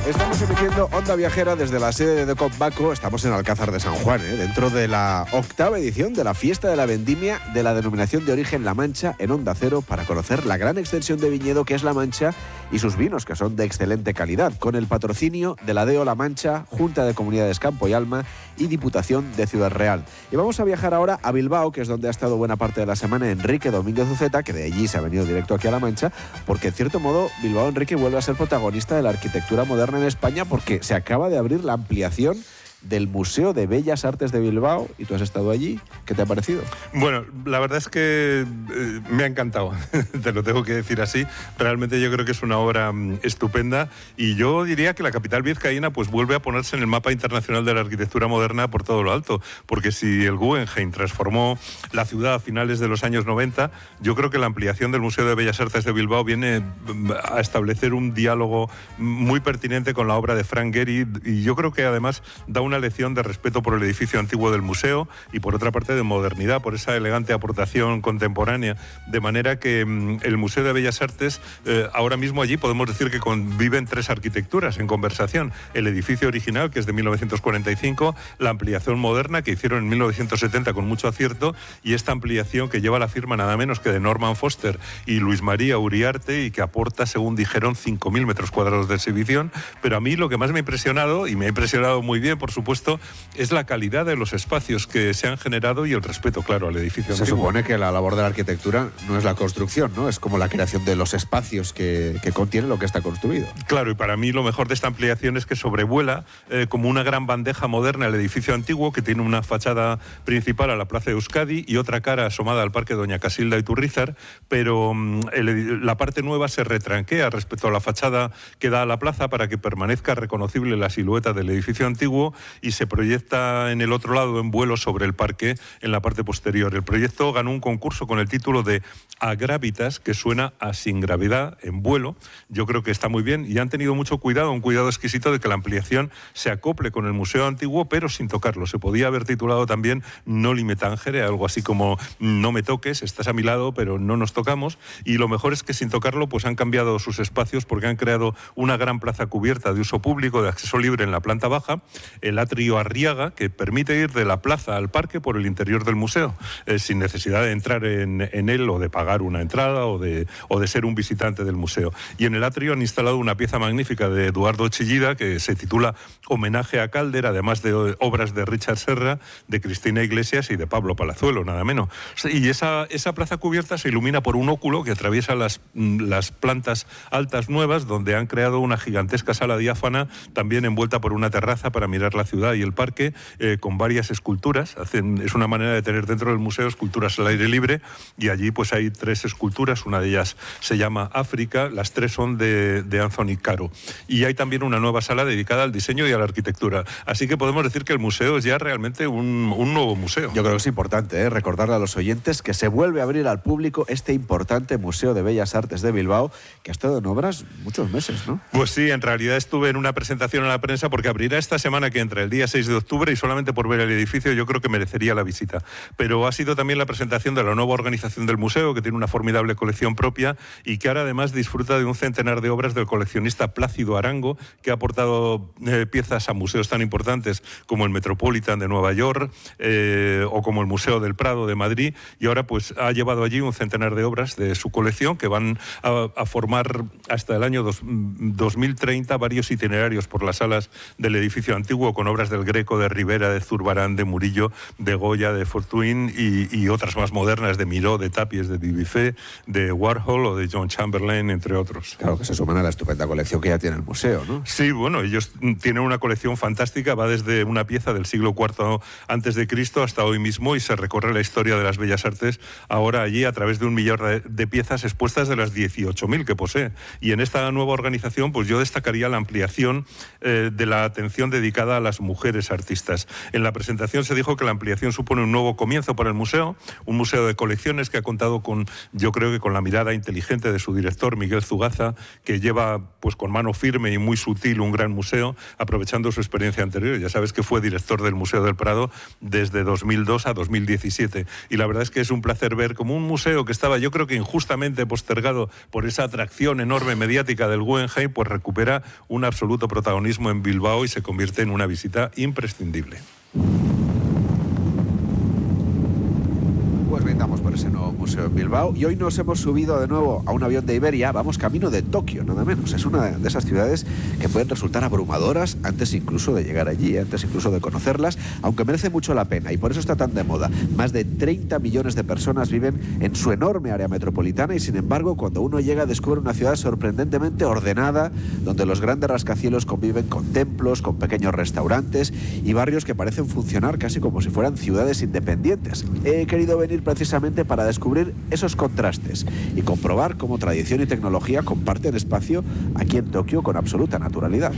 Estamos emitiendo Onda Viajera desde la sede de Decop Baco. Estamos en Alcázar de San Juan, dentro de la 8ª edición de la Fiesta de la Vendimia de la denominación de origen La Mancha en Onda Cero, para conocer la gran extensión de viñedo que es La Mancha y sus vinos, que son de excelente calidad, con el patrocinio de la DEO La Mancha, Junta de Comunidades Campo y Alma y Diputación de Ciudad Real. Y vamos a viajar ahora a Bilbao, que es donde ha estado buena parte de la semana Enrique Domínguez Uceta, que de allí se ha venido directo aquí a La Mancha, porque en cierto modo Bilbao, Enrique, vuelve a ser protagonista de la arquitectura moderna en España, porque se acaba de abrir la ampliación del Museo de Bellas Artes de Bilbao y tú has estado allí. ¿Qué te ha parecido? Bueno, la verdad es que me ha encantado, te lo tengo que decir así. Realmente yo creo que es una obra estupenda y yo diría que la capital vizcaína pues vuelve a ponerse en el mapa internacional de la arquitectura moderna por todo lo alto, porque si el Guggenheim transformó la ciudad a finales de los años 90, yo creo que la ampliación del Museo de Bellas Artes de Bilbao viene a establecer un diálogo muy pertinente con la obra de Frank Gehry, y yo creo que además da una lección de respeto por el edificio antiguo del museo y por otra parte de modernidad, por esa elegante aportación contemporánea, de manera que el Museo de Bellas Artes, ahora mismo allí podemos decir que conviven tres arquitecturas en conversación: el edificio original, que es de 1945, la ampliación moderna que hicieron en 1970 con mucho acierto, y esta ampliación que lleva la firma nada menos que de Norman Foster y Luis María Uriarte, y que aporta, según dijeron, 5.000 metros cuadrados de exhibición. Pero a mí lo que más me ha impresionado, y me ha impresionado muy bien, por supuesto, es la calidad de los espacios que se han generado y el respeto, claro, al edificio Se antiguo. supone que la labor de la arquitectura no es la construcción, ¿no? Es como la creación de los espacios que contiene lo que está construido. Claro, y para mí lo mejor de esta ampliación es que sobrevuela como una gran bandeja moderna el edificio antiguo, que tiene una fachada principal a la Plaza de Euskadi y otra cara asomada al Parque Doña Casilda y Turrizar, pero la parte nueva se retranquea respecto a la fachada que da a la plaza para que permanezca reconocible la silueta del edificio antiguo, y se proyecta en el otro lado en vuelo sobre el parque en la parte posterior. El proyecto ganó un concurso con el título de A Gravitas, que suena a sin gravedad en vuelo. Yo creo que está muy bien y han tenido mucho cuidado, un cuidado exquisito de que la ampliación se acople con el museo antiguo, pero sin tocarlo. Se podía haber titulado también No li me tangere, algo así como no me toques, estás a mi lado pero no nos tocamos, y lo mejor es que sin tocarlo pues han cambiado sus espacios, porque han creado una gran plaza cubierta de uso público de acceso libre en la planta baja, el atrio Arriaga, que permite ir de la plaza al parque por el interior del museo, sin necesidad de entrar en él o de pagar una entrada o de ser un visitante del museo. Y en el atrio han instalado una pieza magnífica de Eduardo Chillida que se titula Homenaje a Calder, además de obras de Richard Serra, de Cristina Iglesias y de Pablo Palazuelo, nada menos. Y esa plaza cubierta se ilumina por un óculo que atraviesa las plantas altas nuevas, donde han creado una gigantesca sala diáfana, también envuelta por una terraza para mirar la ciudad y el parque, con varias esculturas. Es una manera de tener dentro del museo esculturas al aire libre, y allí pues hay 3 esculturas, una de ellas se llama África, las 3 son de Anthony Caro, y hay también una nueva sala dedicada al diseño y a la arquitectura. Así que podemos decir que el museo es ya realmente un nuevo museo. Yo creo que es importante recordarle a los oyentes que se vuelve a abrir al público este importante Museo de Bellas Artes de Bilbao, que ha estado en obras muchos meses, ¿no? Pues sí, en realidad estuve en una presentación a la prensa, porque abrirá esta semana que entra, el día 6 de octubre, y solamente por ver el edificio yo creo que merecería la visita. Pero ha sido también la presentación de la nueva organización del museo, que tiene una formidable colección propia y que ahora además disfruta de un centenar de obras del coleccionista Plácido Arango, que ha aportado piezas a museos tan importantes como el Metropolitan de Nueva York o como el Museo del Prado de Madrid, y ahora pues ha llevado allí un centenar de obras de su colección que van a formar hasta el año 2030 varios itinerarios por las salas del edificio antiguo, con obras del Greco, de Rivera, de Zurbarán, de Murillo, de Goya, de Fortuyn y otras más modernas, de Miró, de Tapies, de Dubuffet, de Warhol o de John Chamberlain, entre otros. Claro, que se suman a la estupenda colección que ya tiene el museo, ¿no? Sí, bueno, ellos tienen una colección fantástica, va desde una pieza del siglo IV antes de Cristo hasta hoy mismo, y se recorre la historia de las bellas artes ahora allí a través de 1 millón de piezas expuestas de las 18.000 que posee. Y en esta nueva organización pues yo destacaría la ampliación de la atención dedicada a las las mujeres artistas. En la presentación se dijo que la ampliación supone un nuevo comienzo para el museo, un museo de colecciones que ha contado con, yo creo que con la mirada inteligente de su director, Miguel Zugaza, que lleva pues con mano firme y muy sutil un gran museo, aprovechando su experiencia anterior. Ya sabes que fue director del Museo del Prado desde 2002 a 2017. Y la verdad es que es un placer ver como un museo que estaba, yo creo que injustamente postergado por esa atracción enorme mediática del Guggenheim, pues recupera un absoluto protagonismo en Bilbao y se convierte en una visita imprescindible. Pues brindamos por ese nuevo museo en Bilbao y hoy nos hemos subido de nuevo a un avión de Iberia. Vamos camino de Tokio, nada menos. Es una de esas ciudades que pueden resultar abrumadoras antes incluso de llegar allí, antes incluso de conocerlas, aunque merece mucho la pena y por eso está tan de moda. Más de 30 millones de personas viven en su enorme área metropolitana y sin embargo cuando uno llega descubre una ciudad sorprendentemente ordenada, donde los grandes rascacielos conviven con templos, con pequeños restaurantes y barrios que parecen funcionar casi como si fueran ciudades independientes. He querido venir precisamente para descubrir esos contrastes y comprobar cómo tradición y tecnología comparten espacio aquí en Tokio con absoluta naturalidad.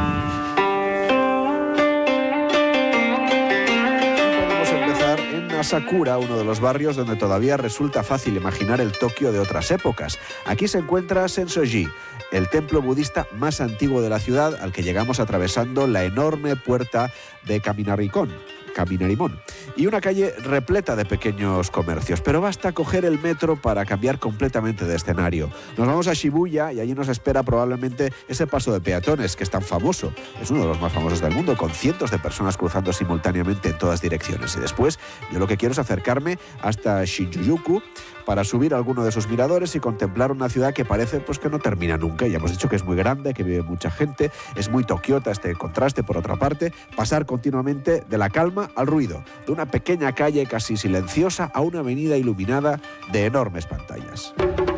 Podemos empezar en Asakura, uno de los barrios donde todavía resulta fácil imaginar el Tokio de otras épocas. Aquí se encuentra Sensoji, el templo budista más antiguo de la ciudad, al que llegamos atravesando la enorme puerta de Kaminarimon, y una calle repleta de pequeños comercios, pero basta coger el metro para cambiar completamente de escenario. Nos vamos a Shibuya y allí nos espera probablemente ese paso de peatones que es tan famoso, es uno de los más famosos del mundo, con cientos de personas cruzando simultáneamente en todas direcciones. Y después yo lo que quiero es acercarme hasta Shinjuku para subir a alguno de sus miradores y contemplar una ciudad que parece pues que no termina nunca. Ya hemos dicho que es muy grande, que vive mucha gente, es muy tokiota este contraste. Por otra parte, pasar continuamente de la calma al ruido, de una pequeña calle casi silenciosa a una avenida iluminada de enormes pantallas.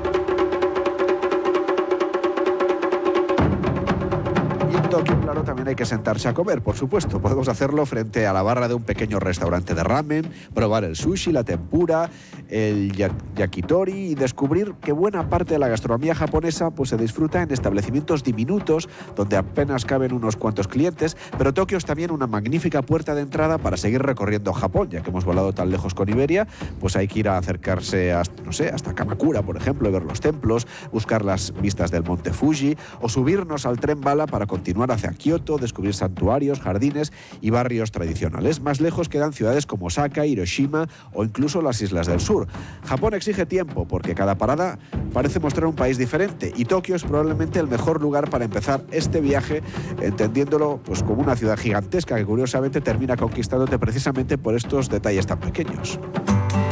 Y en Tokio, claro, también hay que sentarse a comer, por supuesto. Podemos hacerlo frente a la barra de un pequeño restaurante de ramen, probar el sushi, la tempura, el yakitori y descubrir que buena parte de la gastronomía japonesa pues se disfruta en establecimientos diminutos donde apenas caben unos cuantos clientes, pero Tokio es también una magnífica puerta de entrada para seguir recorriendo Japón, ya que hemos volado tan lejos con Iberia, pues hay que ir a acercarse hasta, no sé, hasta Kamakura, por ejemplo, y ver los templos, buscar las vistas del monte Fuji o subirnos al tren bala para continuar hacia Kioto, descubrir santuarios, jardines y barrios tradicionales. Más lejos quedan ciudades como Osaka, Hiroshima o incluso las islas del sur. Japón exige tiempo porque cada parada parece mostrar un país diferente y Tokio es probablemente el mejor lugar para empezar este viaje, entendiéndolo pues como una ciudad gigantesca que curiosamente termina conquistándote precisamente por estos detalles tan pequeños.